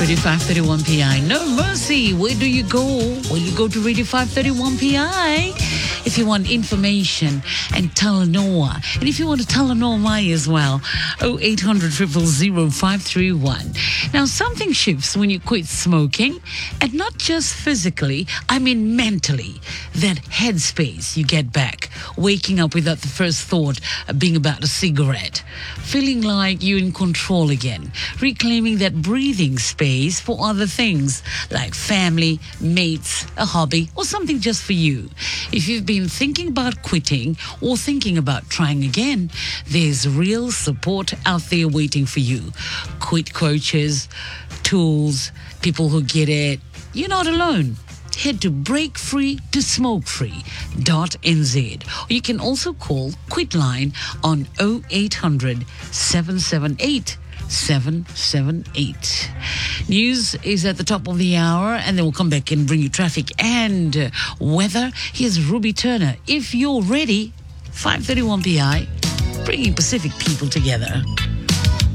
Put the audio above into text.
Radio 531 PI. No mercy. Where do you go? Well, you go to Radio 531 PI if you want information and Talanoa. And if you want to Talanoa Mai as well, 0800 000 531. Now, something shifts when you quit smoking, and not just physically, I mean mentally. That headspace you get back, waking up without the first thought being about a cigarette, feeling like you're in control again, reclaiming that breathing space for other things like family, mates, a hobby, or something just for you. If you've been thinking about quitting or thinking about trying again, there's real support out there waiting for you. Quit coaches, tools, people who get it. You're not alone. Head to breakfreetosmokefree.nz. Or you can also call Quitline on 0800 778 778. News is at the top of the hour, and then we'll come back and bring you traffic and weather. Here's Ruby Turner. If you're ready, 531 PI, bringing Pacific people together.